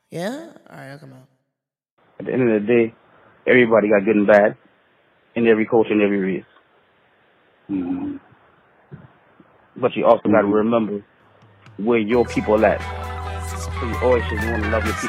Yeah? Alright, I'll come out. At the end of the day, everybody got good and bad in every culture and every race. Mm-hmm. But you also got to remember where your people at. So you always should want to love your people.